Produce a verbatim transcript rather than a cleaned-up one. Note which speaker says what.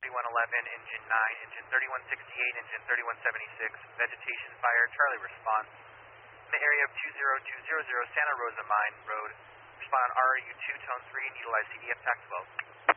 Speaker 1: thirty-one eleven, engine nine, engine thirty-one sixty-eight, engine thirty-one seventy-six, vegetation fire, Charlie response. In the area of two zero two zero zero Santa Rosa Mine Road, respond on R U two, tone three, and utilize C D F TAC twelve.